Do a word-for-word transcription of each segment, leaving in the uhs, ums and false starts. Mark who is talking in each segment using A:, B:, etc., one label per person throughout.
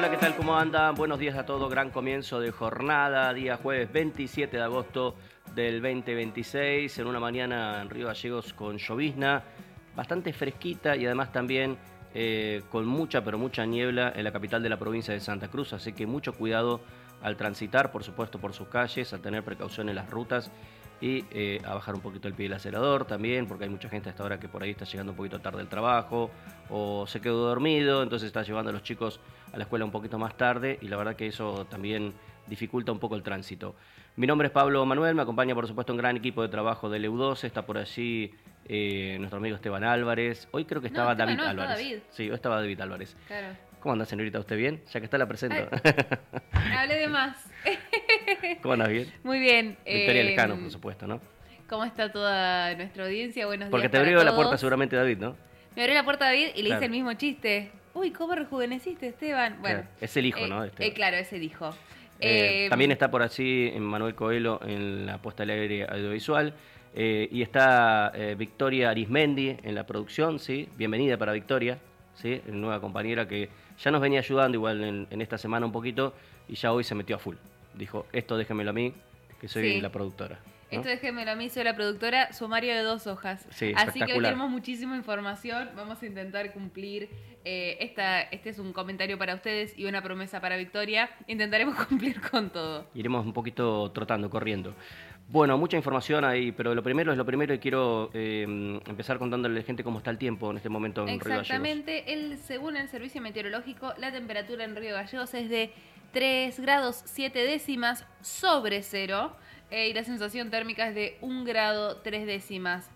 A: Hola, ¿qué tal? ¿Cómo andan? Buenos días a todos. Gran comienzo de jornada, día jueves veintisiete de agosto del veinte veintiséis, en una mañana en Río Gallegos con llovizna, bastante fresquita y además también eh, con mucha, pero mucha niebla en la capital de la provincia de Santa Cruz, así que mucho cuidado al transitar, por supuesto, por sus calles, a tener precaución en las rutas y eh, a bajar un poquito el pie del acelerador también, porque hay mucha gente hasta ahora que por ahí está llegando un poquito tarde al trabajo o se quedó dormido, entonces está llevando a los chicos a la escuela un poquito más tarde y la verdad que eso también dificulta un poco el tránsito. Mi nombre es Pablo Manuel, me acompaña por supuesto un gran equipo de trabajo del E U doce, está por allí eh, nuestro amigo Esteban Álvarez, hoy creo que estaba
B: no,
A: David
B: no,
A: Álvarez.
B: David.
A: Sí, hoy estaba David Álvarez.
B: Claro.
A: ¿Cómo anda, señorita? ¿Usted bien? Ya que está la presento.
B: Hablé de más.
A: ¿Cómo anda? ¿Bien?
B: Muy bien.
A: Victoria
B: eh,
A: Lescano, por supuesto, ¿no?
B: ¿Cómo está toda nuestra audiencia? Buenos
A: Porque
B: días
A: te
B: para
A: abrió la
B: todos.
A: puerta seguramente David, ¿no?
B: Me abrió la puerta David y le
A: Claro.
B: hice el mismo chiste. Uy, ¿cómo rejuveneciste, Esteban? Bueno,
A: Claro. Es el hijo,
B: eh,
A: ¿no? Este.
B: eh, claro, ese dijo.
A: Eh,
B: Eh,
A: también está por allí Manuel Coelho en la puesta al aire audiovisual. Eh, y está eh, Victoria Arismendi en la producción, ¿sí? Bienvenida para Victoria, ¿sí? Nueva compañera que ya nos venía ayudando igual en, en esta semana un poquito y ya hoy se metió a full. Dijo, esto déjemelo a mí, que soy
B: Sí.
A: la productora, ¿no?
B: Esto déjenmelo a mí, soy la productora, sumario de dos hojas.
A: Sí,
B: Así que hoy
A: espectacular.
B: tenemos muchísima información, vamos a intentar cumplir. Eh, esta, este es un comentario para ustedes y una promesa para Victoria. Intentaremos cumplir con todo.
A: Iremos un poquito trotando, corriendo. Bueno, mucha información ahí, pero lo primero es lo primero y quiero eh, empezar contándole a la gente cómo está el tiempo en este momento en Río Gallegos.
B: Exactamente, el, según el servicio meteorológico, la temperatura en Río Gallegos es de tres grados siete décimas sobre cero eh, y la sensación térmica es de un grado tres décimas.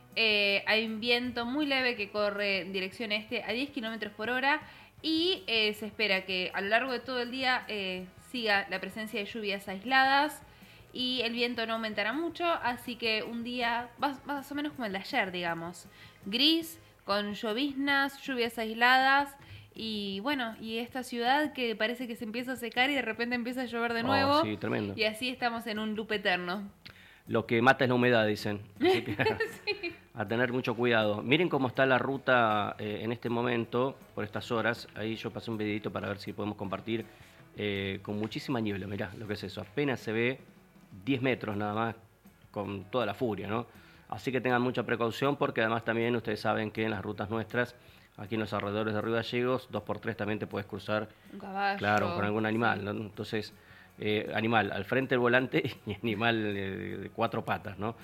B: Eh, hay un viento muy leve que corre en dirección este a diez kilómetros por hora y eh, se espera que a lo largo de todo el día eh, siga la presencia de lluvias aisladas y el viento no aumentará mucho, así que un día más, más o menos como el de ayer, digamos, gris, con lloviznas, lluvias aisladas y bueno, y esta ciudad que parece que se empieza a secar y de repente empieza a llover de nuevo.
A: Oh, sí, tremendo.
B: Y así estamos en un loop eterno.
A: Lo que mata es la humedad, dicen. Así que
B: Sí.
A: a tener mucho cuidado. Miren cómo está la ruta eh, en este momento, por estas horas. Ahí yo pasé un videito para ver si podemos compartir eh, con muchísima niebla. Mirá lo que es eso. Apenas se ve diez metros nada más con toda la furia, ¿no? Así que tengan mucha precaución porque además también ustedes saben que en las rutas nuestras, aquí en los alrededores de Río Gallegos, dos por tres también te puedes cruzar,
B: Un caballo.
A: claro, con algún animal,
B: Sí.
A: ¿no? Entonces, eh, animal al frente del volante y animal eh, de cuatro patas, ¿no?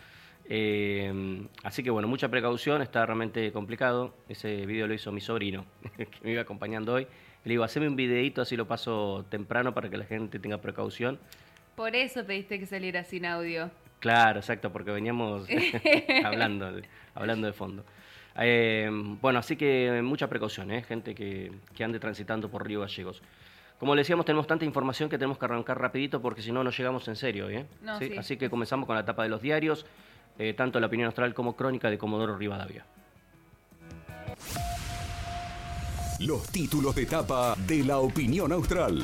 A: Eh, así que bueno, mucha precaución, está realmente complicado. Ese video lo hizo mi sobrino, que me iba acompañando hoy. Le digo, haceme un videito, así lo paso temprano para que la gente tenga precaución.
B: Por eso pediste que saliera sin audio.
A: Claro, exacto, porque veníamos hablando, de, hablando de fondo. Eh, bueno, así que mucha precaución, ¿eh? Gente que, que ande transitando por Río Gallegos. Como le decíamos, tenemos tanta información que tenemos que arrancar rapidito porque si no, no llegamos en serio, ¿eh?
B: No,
A: ¿Sí?
B: sí.
A: Así que comenzamos con la etapa de los diarios, eh, tanto La Opinión Austral como Crónica de Comodoro Rivadavia.
C: Los títulos de tapa de La Opinión Austral.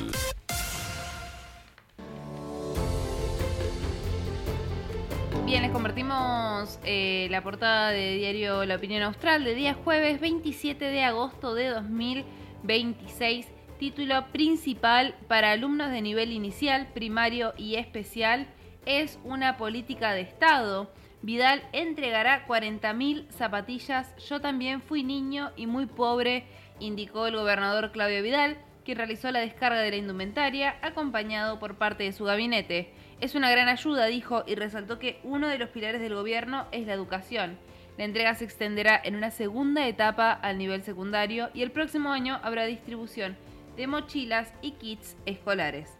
B: Bien, les convertimos eh, la portada de diario La Opinión Austral de día jueves veintisiete de agosto de dos mil veintiséis. Título principal para alumnos de nivel inicial, primario y especial es una política de Estado. Vidal entregará cuarenta mil zapatillas. Yo también fui niño y muy pobre, indicó el gobernador Claudio Vidal, quien realizó la descarga de la indumentaria acompañado por parte de su gabinete. Es una gran ayuda, dijo, y resaltó que uno de los pilares del gobierno es la educación. La entrega se extenderá en una segunda etapa al nivel secundario y el próximo año habrá distribución de mochilas y kits escolares.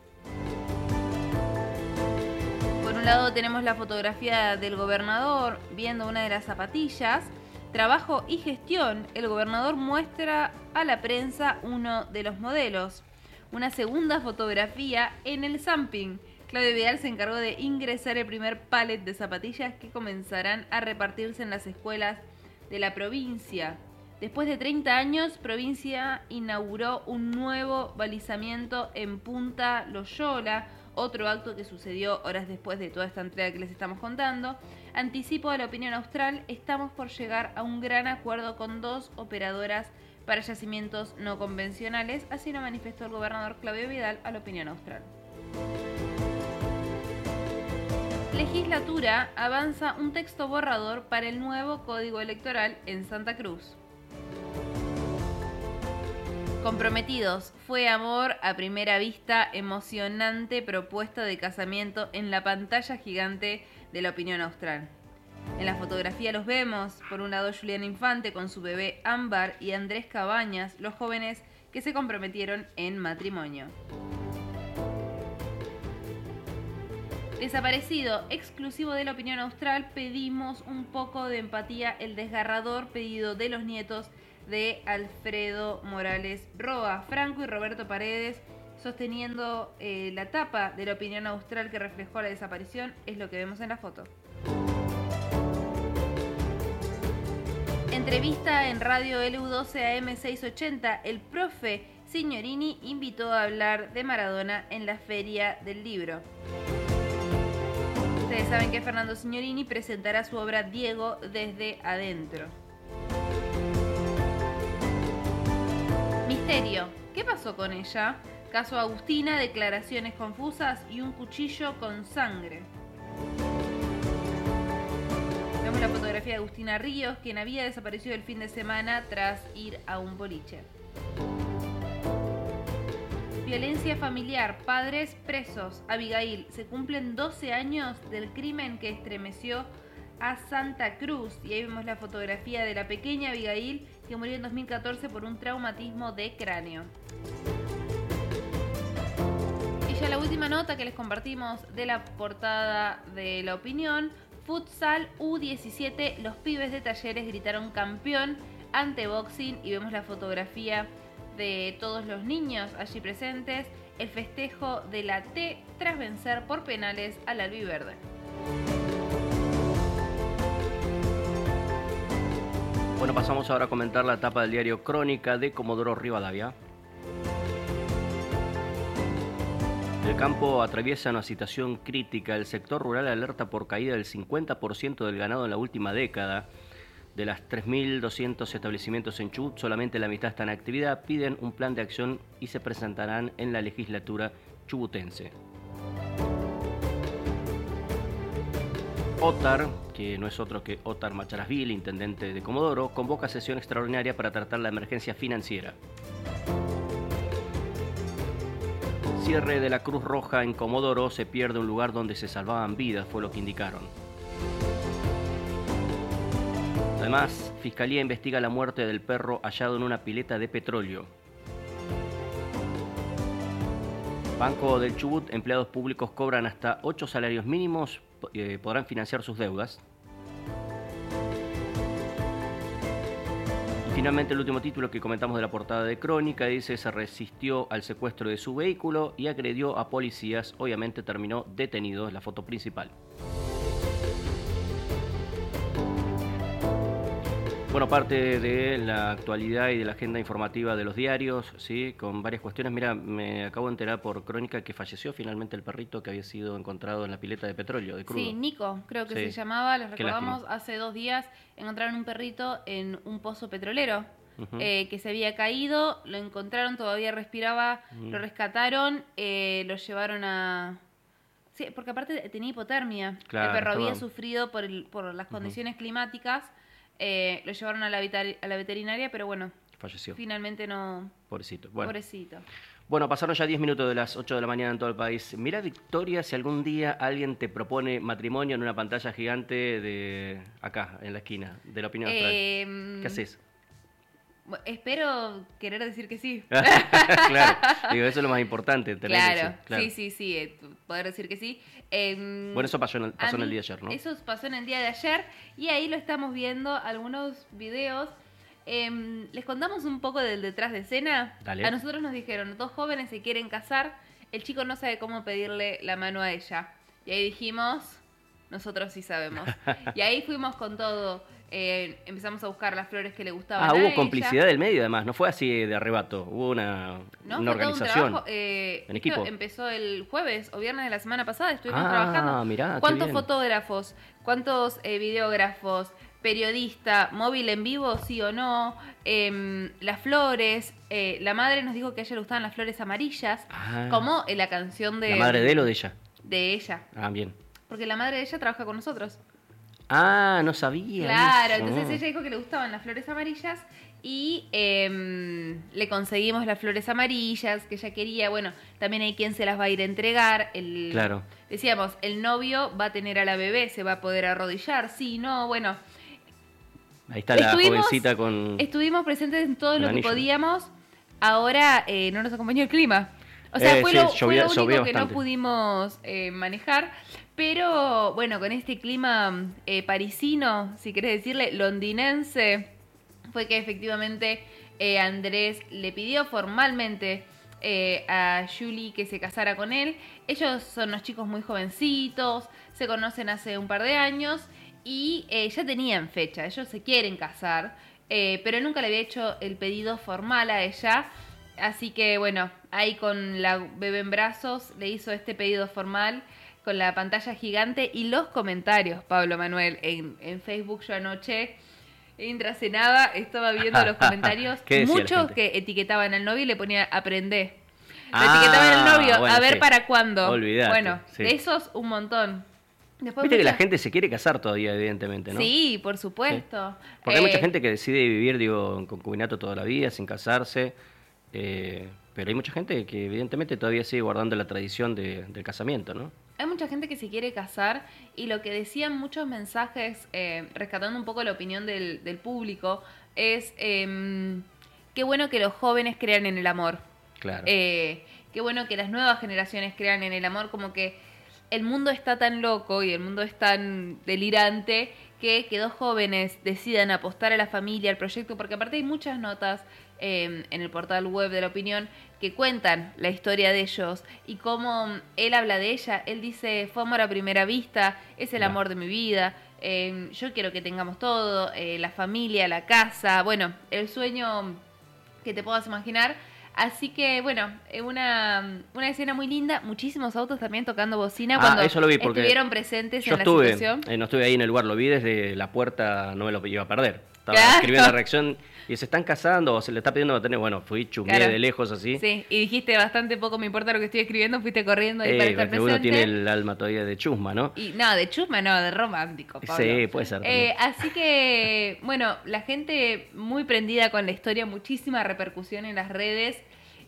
B: Por un lado tenemos la fotografía del gobernador viendo una de las zapatillas. Trabajo y gestión, el gobernador muestra a la prensa uno de los modelos. Una segunda fotografía en el Zamping. Claudio Vidal se encargó de ingresar el primer palet de zapatillas que comenzarán a repartirse en las escuelas de la provincia. Después de treinta años, provincia inauguró un nuevo balizamiento en Punta Loyola, otro acto que sucedió horas después de toda esta entrega que les estamos contando. Anticipo de La Opinión Austral, estamos por llegar a un gran acuerdo con dos operadoras para yacimientos no convencionales, así lo manifestó el gobernador Claudio Vidal a La Opinión Austral. Legislatura avanza un texto borrador para el nuevo Código Electoral en Santa Cruz. Comprometidos, fue amor a primera vista, emocionante propuesta de casamiento en la pantalla gigante de La Opinión Austral. En la fotografía los vemos, por un lado Juliana Infante con su bebé Ámbar y Andrés Cabañas, los jóvenes que se comprometieron en matrimonio. Desaparecido, exclusivo de La Opinión Austral, pedimos un poco de empatía, el desgarrador pedido de los nietos de Alfredo Morales Roa. Franco y Roberto Paredes sosteniendo eh, la tapa de La Opinión Austral que reflejó la desaparición, es lo que vemos en la foto. Entrevista en Radio L U doce A M seiscientos ochenta, el profe Signorini invitó a hablar de Maradona en la Feria del Libro. Ustedes saben que Fernando Signorini presentará su obra Diego desde adentro. Misterio. ¿Qué pasó con ella? Caso Agustina, declaraciones confusas y un cuchillo con sangre. Vemos la fotografía de Agustina Ríos, quien había desaparecido el fin de semana tras ir a un boliche. Violencia familiar, padres presos. Abigail, se cumplen doce años del crimen que estremeció a Santa Cruz. Y ahí vemos la fotografía de la pequeña Abigail, que murió en dos mil catorce por un traumatismo de cráneo. Y ya la última nota que les compartimos de la portada de La Opinión. Futsal U diecisiete, los pibes de Talleres gritaron campeón ante Boxing y vemos la fotografía de todos los niños allí presentes, el festejo de la T tras vencer por penales al albiverde.
A: Bueno, pasamos ahora a comentar la tapa del diario Crónica de Comodoro Rivadavia. El campo atraviesa una situación crítica. El sector rural alerta por caída del cincuenta por ciento del ganado en la última década. De las tres mil doscientos establecimientos en Chubut, solamente la mitad está en actividad. Piden un plan de acción y se presentarán en la legislatura chubutense. Otar, que no es otro que Otar Macharasvili, intendente de Comodoro, convoca sesión extraordinaria para tratar la emergencia financiera. Cierre de la Cruz Roja en Comodoro, se pierde un lugar donde se salvaban vidas, fue lo que indicaron. Además, Fiscalía investiga la muerte del perro hallado en una pileta de petróleo. Banco del Chubut, empleados públicos cobran hasta ocho salarios mínimos, eh, podrán financiar sus deudas. Y finalmente el último título que comentamos de la portada de Crónica dice: se resistió al secuestro de su vehículo y agredió a policías, obviamente terminó detenido, es la foto principal. Bueno, parte de la actualidad y de la agenda informativa de los diarios, sí, con varias cuestiones. Mira, me acabo de enterar por Crónica que falleció finalmente el perrito que había sido encontrado en la pileta de petróleo, de crudo.
B: Sí, Nico, creo que
A: sí.
B: se llamaba, les
A: Qué
B: recordamos,
A: lástima.
B: hace dos días encontraron un perrito en un pozo petrolero
A: Uh-huh.
B: eh, que se había caído, lo encontraron, todavía respiraba,
A: Uh-huh.
B: lo rescataron, eh, lo llevaron a... Sí, porque aparte tenía hipotermia,
A: Claro,
B: el perro había
A: estaba-
B: sufrido por, el, por las condiciones climáticas, eh, lo llevaron a la, vetar- a la veterinaria, pero bueno,
A: Falleció,
B: finalmente no...
A: pobrecito. Bueno.
B: Pobrecito.
A: Bueno, pasaron ya diez minutos de las ocho de la mañana en todo el país. Mira, Victoria, si algún día alguien te propone matrimonio en una pantalla gigante de acá, en la esquina, de La Opinión Austral.
B: Eh,
A: ¿Qué haces?
B: bu- Espero querer decir que sí.
A: Claro, digo, eso es lo más importante. Tener
B: Claro,
A: eso, claro.
B: sí, sí, sí, eh, poder decir que sí. Eh,
A: Bueno, eso pasó en el,
B: a
A: pasó en el
B: mí-
A: día de ayer, ¿no?
B: Eso pasó en el día de ayer y ahí lo estamos viendo, algunos videos. Eh, les contamos un poco del detrás de escena.
A: Dale.
B: A nosotros nos dijeron, dos jóvenes se quieren casar, el chico no sabe cómo pedirle la mano a ella. Y ahí dijimos, nosotros sí sabemos. Y ahí fuimos con todo. Eh, empezamos a buscar las flores que le gustaban
A: Ah,
B: a
A: hubo
B: ella.
A: complicidad del medio, además. No fue así de arrebato. Hubo una,
B: No,
A: una
B: fue todo un
A: organización.
B: trabajo, eh,
A: en
B: esto
A: equipo.
B: empezó el jueves o viernes de la semana pasada, estuvimos
A: Ah,
B: trabajando.
A: mirá, qué
B: ¿Cuántos
A: bien.
B: fotógrafos? ¿Cuántos eh, videógrafos? periodista, móvil en vivo, sí o no, eh, las flores, eh, la madre nos dijo que a ella le gustaban las flores amarillas,
A: Ah.
B: como en la canción de...
A: ¿La madre de él o de ella?
B: De ella,
A: Ah, bien.
B: porque la madre de ella trabaja con nosotros.
A: Ah, no sabía.
B: Claro,
A: eso.
B: entonces ella dijo que le gustaban las flores amarillas y eh, le conseguimos las flores amarillas que ella quería. Bueno, también hay quien se las va a ir a entregar. El,
A: Claro.
B: Decíamos, el novio va a tener a la bebé, se va a poder arrodillar, sí, no, bueno.
A: Ahí está la
B: Estuvimos-
A: jovencita con...
B: Estuvimos presentes en todo
A: Un
B: lo que
A: anillo.
B: podíamos. Ahora eh, no nos acompañó el clima. O sea,
A: Eh,
B: fue,
A: sí,
B: lo, fue
A: llovía-
B: lo único
A: llovía
B: que no
A: bastante.
B: pudimos eh, manejar. Pero bueno, con este clima eh, parisino, si querés decirle, londinense, fue que efectivamente eh, Andrés le pidió formalmente eh, a Julie que se casara con él. Ellos son unos chicos muy jovencitos, se conocen hace un par de años y eh, ya tenían fecha, ellos se quieren casar, eh, pero nunca le había hecho el pedido formal a ella. Así que bueno, ahí con la bebé en brazos le hizo este pedido formal con la pantalla gigante y los comentarios, Pablo Manuel, en, en Facebook. Yo anoche, mientras cenaba, estaba viendo los comentarios.
A: ¿Qué decía la
B: Muchos
A: gente?
B: que etiquetaban al novio y le ponía aprendé. Lo
A: Ah,
B: etiquetaban al novio,
A: bueno,
B: a ver
A: sí.
B: para cuándo.
A: Olvidate,
B: Bueno,
A: sí.
B: de esos un montón. Después
A: Viste que la
B: mucha-
A: gente se quiere casar todavía, evidentemente, ¿no?
B: Sí, por supuesto.
A: Porque hay
B: Eh,
A: mucha gente que decide vivir, digo, en concubinato toda la vida, sin casarse. eh, pero hay mucha gente que evidentemente todavía sigue guardando la tradición de- del casamiento, ¿no?
B: Hay mucha gente que se quiere casar y lo que decían muchos mensajes, eh, rescatando un poco la opinión del, del público, es eh, qué bueno que los jóvenes crean en el amor.
A: Claro.
B: Eh, qué bueno que las nuevas generaciones crean en el amor, como que el mundo está tan loco y el mundo es tan delirante que, que dos jóvenes decidan apostar a la familia, al proyecto, porque aparte hay muchas notas eh, en el portal web de La Opinión que cuentan la historia de ellos y cómo él habla de ella. Él dice, fue amor a primera vista, es el
A: Ya.
B: amor de mi vida, eh, yo quiero que tengamos todo, eh, la familia, la casa, bueno, el sueño que te puedas imaginar. Así que, bueno, eh, una, una escena muy linda, muchísimos autos también tocando bocina
A: Ah,
B: cuando
A: eso lo vi, porque
B: estuvieron presentes
A: Yo
B: en la
A: estuve,
B: situación.
A: eh, no estuve ahí en el lugar, lo vi desde la puerta, no me lo iba a perder. Estaba
B: Claro.
A: escribiendo la reacción y se están casando o se le está pidiendo tener, bueno, fui chusmeé
B: Claro.
A: de lejos así.
B: Sí, y dijiste bastante poco me importa lo que estoy escribiendo, fuiste corriendo ahí
A: Eh,
B: para estar
A: porque uno
B: presente.
A: tiene el alma todavía de chusma, ¿no?
B: Y no, de chusma no, de romántico, Pablo.
A: Sí, puede ser. también.
B: Eh, así que, bueno, la gente muy prendida con la historia, muchísima repercusión en las redes.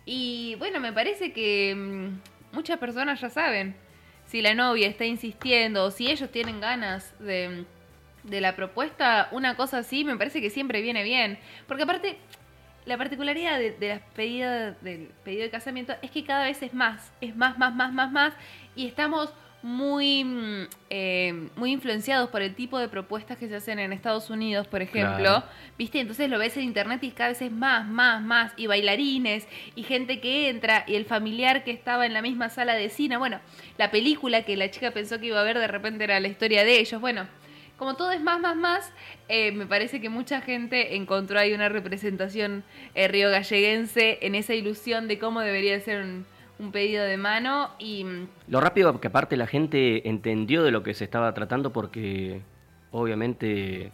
B: Y bueno, me parece que mm, muchas personas ya saben si la novia está insistiendo o si ellos tienen ganas de, de la propuesta, una cosa así me parece que siempre viene bien. Porque aparte, la particularidad de, de las pedidas, del pedido de casamiento es que cada vez es más, es más, más, más, más, más. Y estamos muy, mm, eh, muy influenciados por el tipo de propuestas que se hacen en Estados Unidos, por ejemplo.
A: Claro.
B: ¿Viste? Entonces lo ves en internet y cada vez es más, más, más. Y bailarines, y gente que entra, y el familiar que estaba en la misma sala de cine. Bueno, la película que la chica pensó que iba a ver de repente era la historia de ellos. Bueno, como todo es más, más, más, eh, me parece que mucha gente encontró ahí una representación eh, río-galleguense en esa ilusión de cómo debería ser un, un pedido de mano. Y mm,
A: Lo rápido que aparte la gente entendió de lo que se estaba tratando porque obviamente,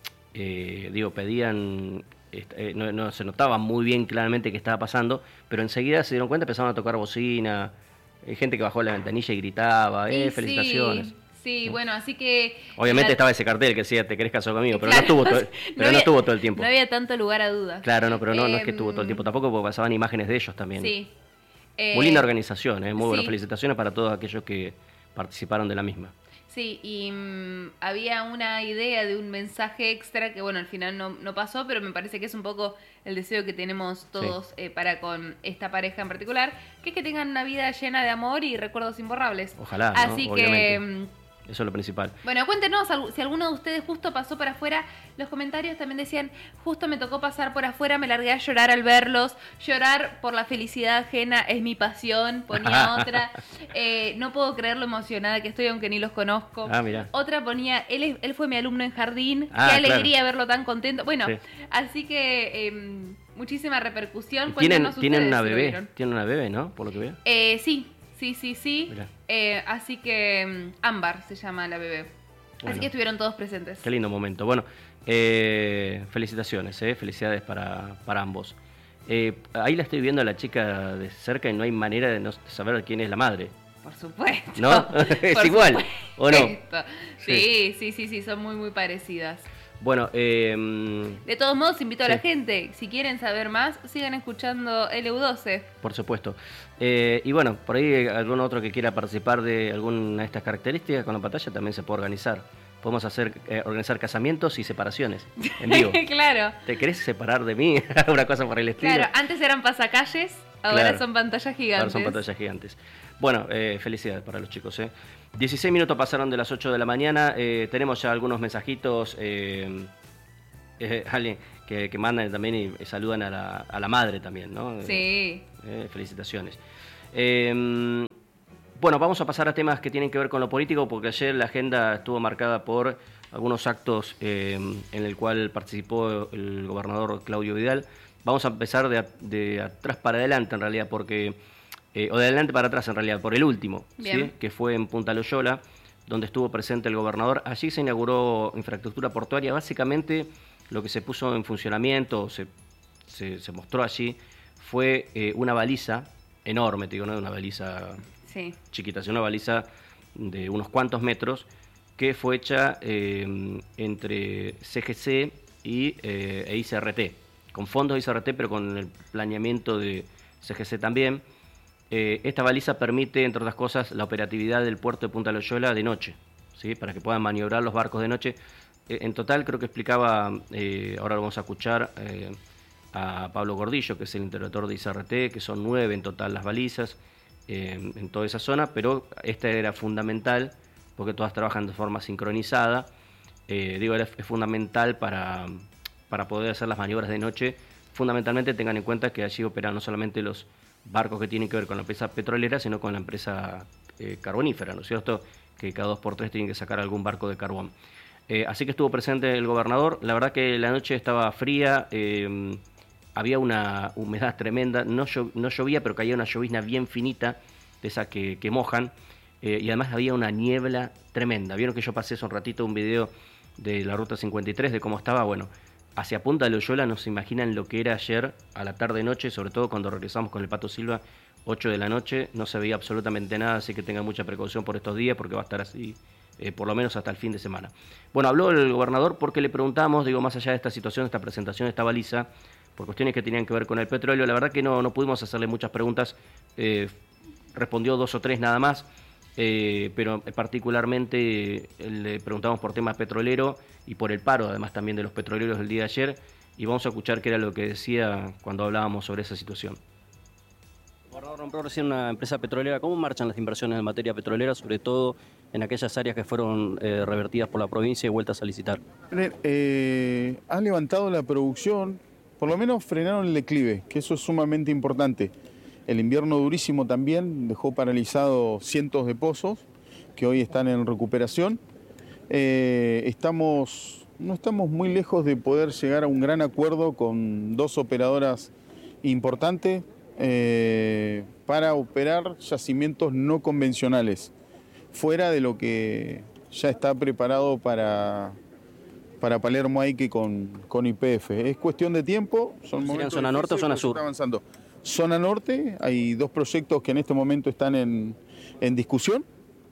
A: eh, digo, pedían, est- eh, no, no se notaba muy bien claramente qué estaba pasando, pero enseguida se dieron cuenta, empezaron a tocar bocina, hay gente que bajó la ventanilla y gritaba,
B: y
A: eh,
B: sí,
A: felicitaciones.
B: Sí, bueno, así que...
A: Obviamente
B: la-
A: estaba ese cartel que decía, te querés casar conmigo, pero
B: Claro,
A: no estuvo todo,
B: no
A: pero no
B: había-
A: estuvo todo el tiempo.
B: No había tanto lugar a dudas.
A: Claro, no, pero no, no es que
B: Em,
A: estuvo todo el tiempo tampoco, porque pasaban imágenes de ellos también.
B: Sí.
A: Muy
B: Eh,
A: linda organización, ¿eh? Muy buenas
B: sí.
A: felicitaciones para todos aquellos que participaron de la misma.
B: Sí, y mm, había una idea de un mensaje extra que, bueno, al final no, no pasó, pero me parece que es un poco el deseo que tenemos todos eh, para con esta pareja en particular, que es que tengan una vida llena de amor y recuerdos imborrables.
A: Ojalá, ¿no?
B: Así que,
A: Obviamente.
B: mm,
A: Eso es lo principal.
B: bueno, cuéntenos al- si alguno de ustedes justo pasó por afuera. Los comentarios también decían, justo me tocó pasar por afuera, me largué a llorar al verlos. Llorar por la felicidad ajena es mi pasión, ponía otra. Eh, no puedo creer lo emocionada que estoy, aunque ni los conozco.
A: Ah, mirá.
B: Otra ponía, él, es- él fue mi alumno en jardín,
A: Ah,
B: qué
A: claro.
B: alegría verlo tan contento. Bueno,
A: Sí.
B: así que eh, muchísima repercusión.
A: Tienen,
B: Cuéntenos
A: tienen
B: ustedes
A: una
B: si lo
A: bebé,
B: vieron.
A: tienen una bebé, ¿no? Por lo que veo.
B: Eh, sí, sí, sí, sí.
A: Mirá.
B: Eh, así que mm, Ámbar se llama la bebé.
A: Bueno,
B: así que estuvieron todos presentes.
A: Qué lindo momento. Bueno, eh, felicitaciones, eh, felicidades para, para ambos. Eh, ahí la estoy viendo a la chica de cerca y no hay manera de no saber quién es la madre.
B: Por supuesto.
A: ¿No? Es
B: Por
A: igual,
B: supuesto.
A: ¿o no?
B: Sí, sí, sí, sí, son muy, muy parecidas.
A: Bueno, eh,
B: de todos modos, invito a
A: sí.
B: la gente, si quieren saber más, sigan escuchando L U doce.
A: Por supuesto. Eh, y bueno, por ahí algún otro que quiera participar de alguna de estas características con la pantalla también se puede organizar. Podemos hacer eh, organizar casamientos y separaciones en vivo.
B: Claro.
A: ¿Te querés separar de mí? Una cosa por el estilo.
B: Claro, antes eran pasacalles, ahora
A: Claro.
B: son pantallas gigantes.
A: Ahora son pantallas gigantes. Bueno, eh, felicidades para los chicos. Eh. dieciséis minutos pasaron de las ocho de la mañana. Eh, tenemos ya algunos mensajitos. Eh, eh, alguien que, que mandan también y, y saludan a la, a la madre también, ¿no?
B: Sí.
A: Eh, felicitaciones. Eh, bueno, vamos a pasar a temas que tienen que ver con lo político, porque ayer la agenda estuvo marcada por algunos actos eh, en el cual participó el gobernador Claudio Vidal. Vamos a empezar de, de atrás para adelante, en realidad, porque eh, o de adelante para atrás, en realidad, por el último, ¿sí? Que fue en Punta Loyola, donde estuvo presente el gobernador. Allí se inauguró infraestructura portuaria. Básicamente, lo que se puso en funcionamiento, se, se, se mostró allí, fue eh, una baliza enorme, te digo, no una baliza
B: sí.
A: chiquita, sino una baliza de unos cuantos metros, que fue hecha eh, entre C G C y, eh, e I C R T, con fondos de I C R T, pero con el planeamiento de C G C también. Eh, esta baliza permite, entre otras cosas, la operatividad del puerto de Punta Loyola de noche, ¿sí? Para que puedan maniobrar los barcos de noche. Eh, en total, creo que explicaba, eh, ahora lo vamos a escuchar, eh, a Pablo Gordillo, que es el interventor de I C R T, que son nueve en total las balizas eh, en toda esa zona, pero esta era fundamental porque todas trabajan de forma sincronizada. Eh, digo, era, es fundamental para, para poder hacer las maniobras de noche. Fundamentalmente tengan en cuenta que allí operan no solamente los barcos que tienen que ver con la empresa petrolera, sino con la empresa eh, carbonífera, ¿no es cierto? Que cada dos por tres tienen que sacar algún barco de carbón. Eh, así que estuvo presente el gobernador. La verdad que la noche estaba fría, eh, había una humedad tremenda, no, llo no llovía, pero caía una llovizna bien finita, de esas que, que mojan, eh, y además había una niebla tremenda. Vieron que yo pasé hace un ratito un video de la Ruta cincuenta y tres, de cómo estaba, bueno, hacia Punta Loyola, no se imaginan lo que era ayer a la tarde-noche, sobre todo cuando regresamos con el Pato Silva, ocho de la noche, no se veía absolutamente nada, así que tengan mucha precaución por estos días, porque va a estar así, eh, por lo menos hasta el fin de semana. Bueno, habló el gobernador porque le preguntamos, digo, más allá de esta situación, esta presentación, esta baliza, por cuestiones que tenían que ver con el petróleo, la verdad que no, no pudimos hacerle muchas preguntas, eh, respondió dos o tres nada más, eh, pero particularmente eh, le preguntamos por temas petrolero y por el paro, además también de los petroleros del día de ayer, y vamos a escuchar qué era lo que decía cuando hablábamos sobre esa situación.
D: Gobernador, nombró recién una empresa petrolera. ¿Cómo marchan las inversiones en materia petrolera, sobre todo en aquellas áreas que fueron eh, revertidas por la provincia y vueltas a licitar?
E: Eh, han levantado la producción, por lo menos frenaron el declive, que eso es sumamente importante. El invierno durísimo también dejó paralizados cientos de pozos que hoy están en recuperación. Eh, estamos, no estamos muy lejos de poder llegar a un gran acuerdo con dos operadoras importantes eh, para operar yacimientos no convencionales, fuera de lo que ya está preparado para, para Palermo Aike con, con Y P F. Es cuestión de tiempo. Son
D: ¿Serían zona norte o zona sur?
E: Está avanzando. Zona norte, hay dos proyectos que en este momento están en, en discusión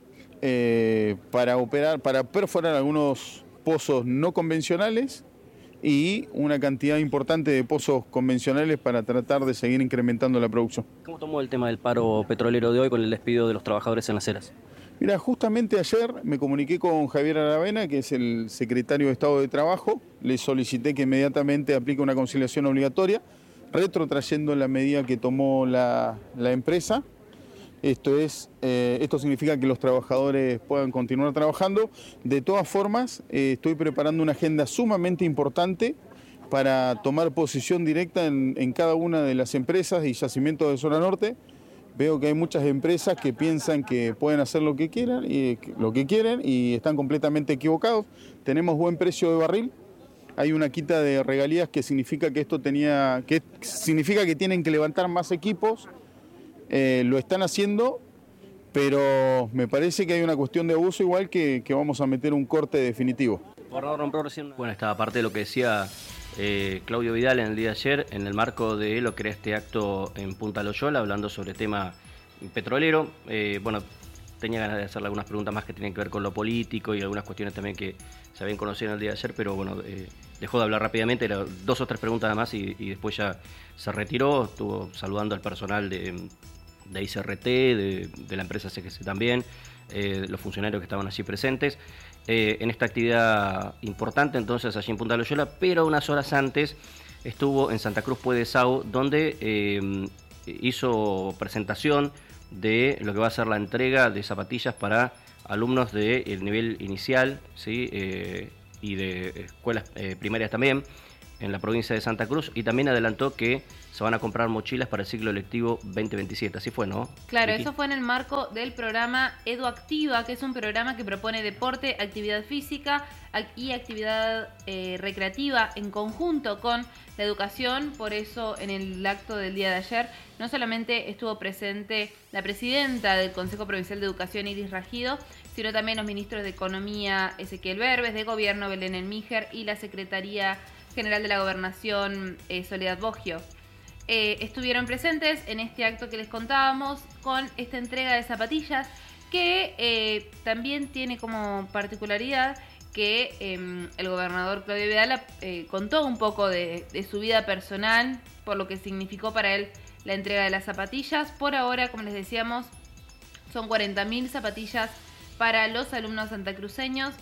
E: eh, para operar, para perforar algunos pozos no convencionales y una cantidad importante de pozos convencionales para tratar de seguir incrementando la producción.
D: ¿Cómo tomó el tema del paro petrolero de hoy con el despido de los trabajadores en las eras?
E: Mira, justamente ayer me comuniqué con Javier Aravena, que es el secretario de Estado de Trabajo, le solicité que inmediatamente aplique una conciliación obligatoria, retrotrayendo la medida que tomó la, la empresa. Esto, es, eh, esto significa que los trabajadores puedan continuar trabajando. De todas formas, eh, estoy preparando una agenda sumamente importante para tomar posición directa en, en cada una de las empresas y yacimientos de zona norte. Veo que hay muchas empresas que piensan que pueden hacer lo que quieran y lo que quieren y están completamente equivocados. Tenemos buen precio de barril. Hay una quita de regalías que significa que esto tenía, que significa que tienen que levantar más equipos. Eh, lo están haciendo, pero me parece que hay una cuestión de abuso igual que, que vamos a meter un corte definitivo.
A: Bueno, estaba parte de lo que decía eh, Claudio Vidal en el día de ayer, en el marco de lo que era este acto en Punta Loyola, hablando sobre el tema petrolero. Eh, bueno, tenía ganas de hacerle algunas preguntas más que tienen que ver con lo político y algunas cuestiones también que se habían conocido en el día de ayer, pero bueno, eh, dejó de hablar rápidamente, era dos o tres preguntas nada más y, y después ya se retiró, estuvo saludando al personal de, de I C R T, de, de la empresa C G C también, eh, los funcionarios que estaban allí presentes. Eh, en esta actividad importante entonces allí en Punta Loyola, pero unas horas antes estuvo en Santa Cruz Puey de Sau, donde eh, hizo presentación de lo que va a ser la entrega de zapatillas para alumnos del nivel inicial, ¿sí? eh, y de escuelas eh, primarias también en la provincia de Santa Cruz, y también adelantó que se van a comprar mochilas para el ciclo lectivo veinte veintisiete, así fue, ¿no?
B: Claro,
A: Vicky.
B: Eso fue en el marco del programa EduActiva, que es un programa que propone deporte, actividad física y actividad eh, recreativa en conjunto con la educación. Por eso en el acto del día de ayer no solamente estuvo presente la presidenta del Consejo Provincial de Educación, Iris Ragido, sino también los ministros de Economía, Ezequiel Berbes, de Gobierno, Belén Elmíger, y la Secretaría General de la Gobernación, eh, Soledad Boggio. Eh, estuvieron presentes en este acto que les contábamos con esta entrega de zapatillas que eh, también tiene como particularidad que eh, el gobernador Claudio Vidal eh, contó un poco de, de su vida personal, por lo que significó para él la entrega de las zapatillas. Por ahora, como les decíamos, son cuarenta mil zapatillas para los alumnos santacruceños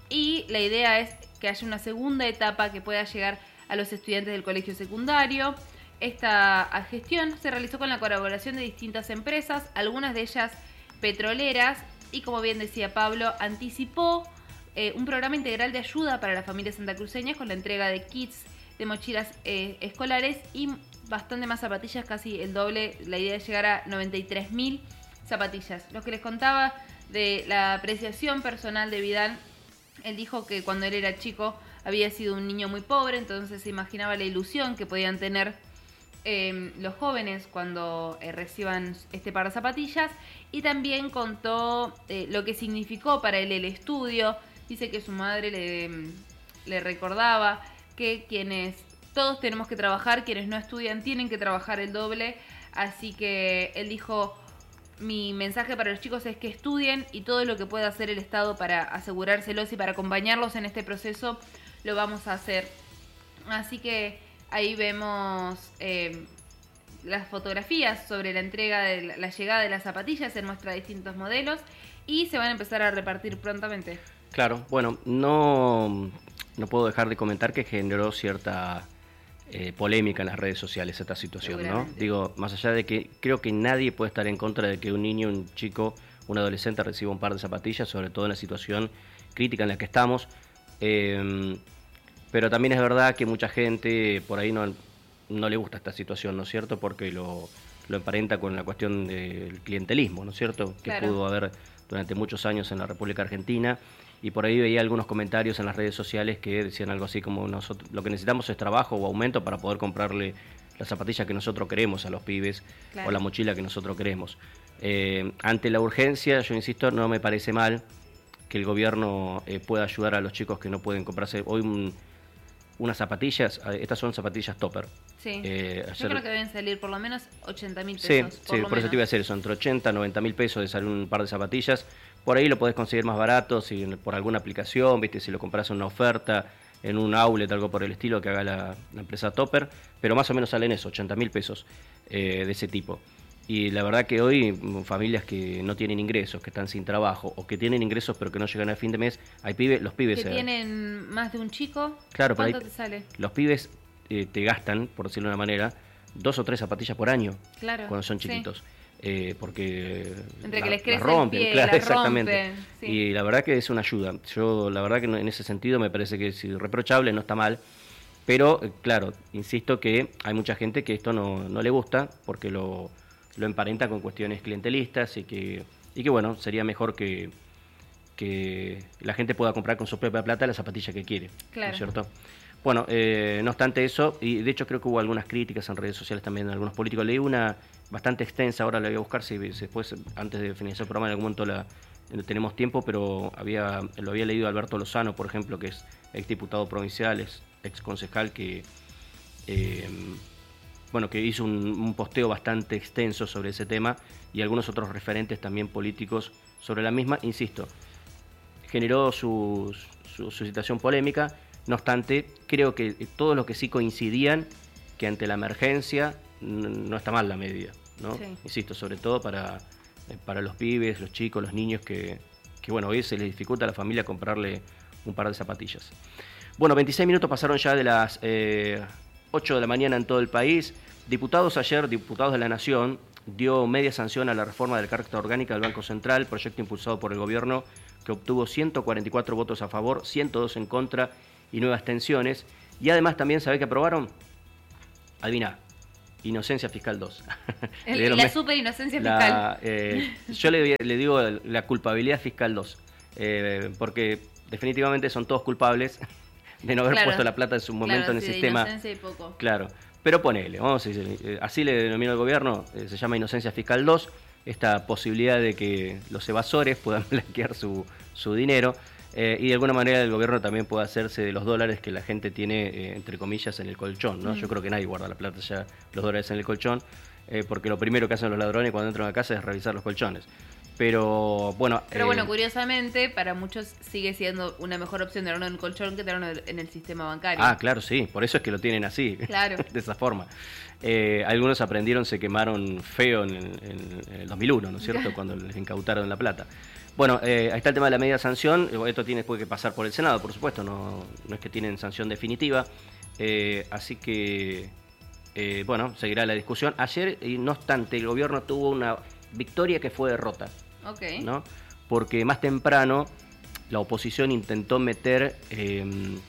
B: y la idea es que haya una segunda etapa que pueda llegar a los estudiantes del colegio secundario. Esta gestión se realizó con la colaboración de distintas empresas, algunas de ellas petroleras, y como bien decía Pablo, anticipó eh, un programa integral de ayuda para las familias santacruceñas con la entrega de kits de mochilas eh, escolares y bastante más zapatillas, casi el doble. La idea es llegar a noventa y tres mil zapatillas. Lo que les contaba de la apreciación personal de Vidal, él dijo que cuando él era chico había sido un niño muy pobre, entonces se imaginaba la ilusión que podían tener eh, los jóvenes cuando eh, reciban este par de zapatillas, y también contó eh, lo que significó para él el estudio. Dice que su madre le, le recordaba que quienes todos tenemos que trabajar, quienes no estudian tienen que trabajar el doble, así que él dijo: mi mensaje para los chicos es que estudien, y todo lo que pueda hacer el Estado para asegurárselos y para acompañarlos en este proceso lo vamos a hacer. Así que ahí vemos eh, las fotografías sobre la entrega de la, la llegada de las zapatillas. Se muestra distintos modelos y se van a empezar a repartir prontamente.
A: Claro, bueno, no, no puedo dejar de comentar que generó cierta eh, polémica en las redes sociales esta situación, ¿no? Digo, más allá de que creo que nadie puede estar en contra de que un niño, un chico, un adolescente reciba un par de zapatillas, sobre todo en la situación crítica en la que estamos. Eh, pero también es verdad que mucha gente por ahí no, no le gusta esta situación, ¿no es cierto? Porque lo, lo emparenta con la cuestión del clientelismo, ¿no es cierto? Que
B: claro.
A: pudo haber durante muchos años en la República Argentina. Y por ahí veía algunos comentarios en las redes sociales que decían algo así como: nosotros lo que necesitamos es trabajo o aumento para poder comprarle las zapatillas que nosotros queremos a los pibes, claro, o la mochila que nosotros queremos. Eh, ante la urgencia, yo insisto, no me parece mal que el gobierno eh, pueda ayudar a los chicos que no pueden comprarse hoy un, unas zapatillas. Estas son zapatillas Topper.
B: Sí,
A: eh,
B: yo
A: ayer...
B: creo que deben salir por lo menos ochenta mil
A: Sí,
B: pesos.
A: sí,
B: por,
A: por, por eso te iba a decir eso, entre ochenta, noventa mil pesos de salir un par de zapatillas. Por ahí lo podés conseguir más barato, si por alguna aplicación, viste, si lo compras en una oferta, en un outlet, algo por el estilo que haga la, la empresa Topper, pero más o menos salen eso, ochenta mil pesos eh, de ese tipo. Y la verdad que hoy familias que no tienen ingresos, que están sin trabajo, o que tienen ingresos pero que no llegan a fin de mes, hay pibes, los pibes...
B: Que
A: eh,
B: tienen más de un chico,
A: claro,
B: ¿cuánto
A: pero
B: te sale?
A: Los pibes eh, te gastan, por decirlo de una manera, dos o tres zapatillas por año,
B: claro,
A: cuando son chiquitos. Sí. Eh, porque
B: entre
A: la,
B: que les crece
A: la rompen,
B: el pie,
A: claro,
B: la
A: exactamente.
B: rompen, sí.
A: Y la verdad que es una ayuda. Yo la verdad que en ese sentido me parece que es irreprochable, no está mal. Pero claro, insisto que hay mucha gente que esto no, no le gusta porque lo, lo emparenta con cuestiones clientelistas y que, y que bueno, sería mejor que, que la gente pueda comprar con su propia plata la zapatilla que quiere,
B: claro,
A: ¿no es cierto? Bueno, eh, no obstante eso, y de hecho creo que hubo algunas críticas en redes sociales también de algunos políticos. Leí una bastante extensa, ahora la voy a buscar si, si después, antes de finalizar el programa, en algún momento la, tenemos tiempo, pero había lo había leído Alberto Lozano, por ejemplo, que es exdiputado provincial, es ex concejal, que, eh, bueno, que hizo un, un posteo bastante extenso sobre ese tema, y algunos otros referentes también políticos sobre la misma. Insisto, generó su, su, su situación polémica. No obstante, creo que todos los que sí coincidían que ante la emergencia no está mal la medida, ¿no? Sí. Insisto, sobre todo para, para los pibes, los chicos, los niños que, que, bueno, hoy se les dificulta a la familia comprarle un par de zapatillas. Bueno, veintiséis minutos pasaron ya de las eh, ocho de la mañana en todo el país. Diputados ayer, diputados de la Nación, dio media sanción a la reforma del Carta Orgánica del Banco Central, proyecto impulsado por el gobierno que obtuvo ciento cuarenta y cuatro votos a favor, ciento dos en contra y nueve abstenciones. Y además también, ¿sabe qué aprobaron? Adivina, inocencia fiscal dos.
B: El, la super inocencia la, fiscal.
A: Eh, yo le, le digo la culpabilidad fiscal dos, eh, porque definitivamente son todos culpables de no haber claro, puesto la plata en su momento
B: claro,
A: en el
B: sí,
A: sistema.
B: De inocencia y poco.
A: Claro, pero ponele, vamos a decir, así le denomina el gobierno, eh, se llama inocencia fiscal dos, esta posibilidad de que los evasores puedan blanquear su, su dinero. Eh, y de alguna manera el gobierno también puede hacerse de los dólares que la gente tiene, eh, entre comillas, en el colchón, ¿no? Mm. Yo creo que nadie guarda la plata ya, los dólares en el colchón, eh, porque lo primero que hacen los ladrones cuando entran a casa es revisar los colchones. Pero bueno...
B: Pero eh, bueno, curiosamente, para muchos sigue siendo una mejor opción tenerlo en el colchón que tenerlo en el sistema bancario.
A: Ah, claro, sí, por eso es que lo tienen así,
B: claro.
A: de esa forma. Eh, algunos aprendieron, se quemaron feo en el, en el dos mil uno, ¿no es cierto?, cuando les incautaron la plata. Bueno, eh, ahí está el tema de la media sanción. Esto tiene después que pasar por el Senado, por supuesto, no, no es que tienen sanción definitiva. Eh, así que, eh, bueno, seguirá la discusión. Ayer, no obstante, el gobierno tuvo una victoria que fue derrota.
B: Okay.
A: ¿No? Porque más temprano la oposición intentó meter eh,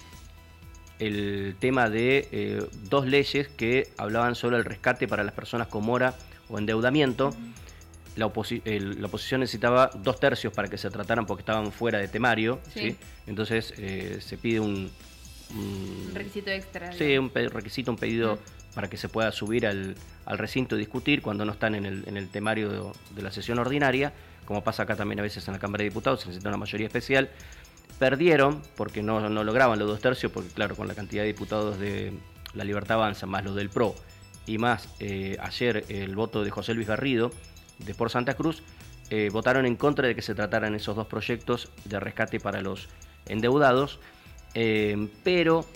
A: el tema de eh, dos leyes que hablaban sobre el rescate para las personas con mora o endeudamiento. Uh-huh. La, oposi- el, la oposición necesitaba dos tercios para que se trataran porque estaban fuera de temario, sí. ¿sí? Entonces eh, se pide un,
B: un... un requisito extra.
A: Sí, un pe- requisito, un pedido mm. para que se pueda subir al, al recinto y discutir cuando no están en el, en el temario de, de la sesión ordinaria, como pasa acá también a veces en la Cámara de Diputados, se necesita una mayoría especial. Perdieron porque no, no lograban los dos tercios, porque claro, con la cantidad de diputados de La Libertad Avanza, más los del P R O, y más eh, ayer el voto de José Luis Garrido, de Por Santa Cruz, eh, votaron en contra de que se trataran esos dos proyectos de rescate para los endeudados, eh, pero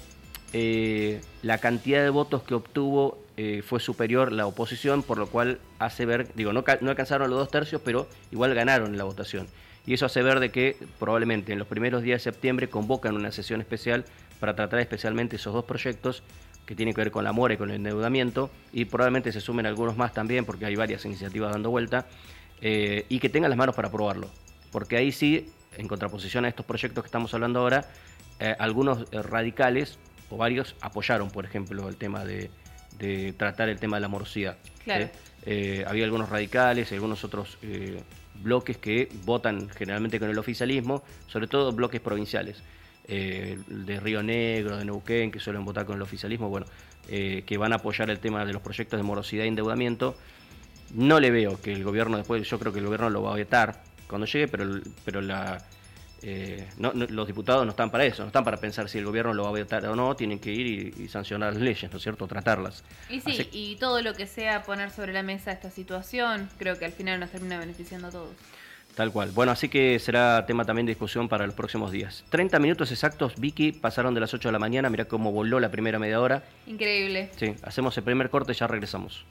A: eh, la cantidad de votos que obtuvo eh, fue superior la oposición, por lo cual hace ver, digo, no, no alcanzaron los dos tercios, pero igual ganaron la votación. Y eso hace ver de que probablemente en los primeros días de septiembre convocan una sesión especial para tratar especialmente esos dos proyectos que tienen que ver con la mora y con el endeudamiento, y probablemente se sumen algunos más también, porque hay varias iniciativas dando vuelta, eh, y que tengan las manos para aprobarlo. Porque ahí sí, en contraposición a estos proyectos que estamos hablando ahora, eh, algunos eh, radicales, o varios, apoyaron, por ejemplo, el tema de, de tratar el tema de la morosidad.
B: Claro.
A: ¿sí? Eh, había algunos radicales y algunos otros eh, bloques que votan generalmente con el oficialismo, sobre todo bloques provinciales. Eh, de Río Negro, de Neuquén, que suelen votar con el oficialismo, bueno, eh, que van a apoyar el tema de los proyectos de morosidad e endeudamiento. No le veo que el gobierno después, yo creo que el gobierno lo va a vetar cuando llegue, pero, pero la, eh, no, no, los diputados no están para eso, no están para pensar si el gobierno lo va a vetar o no, tienen que ir y, y sancionar las leyes, ¿no es cierto?, tratarlas.
B: Y sí, Así... y todo lo que sea poner sobre la mesa esta situación, creo que al final nos termina beneficiando a todos.
A: Tal cual. Bueno, así que será tema también de discusión para los próximos días. treinta minutos exactos, Vicky, pasaron de las ocho de la mañana. Mirá cómo voló la primera media hora.
B: Increíble.
A: Sí, hacemos el primer corte y ya regresamos.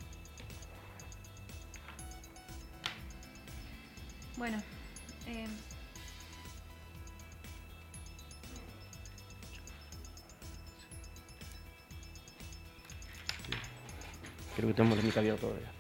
B: Bueno. Eh...
A: Creo que tenemos el mic abierto todavía.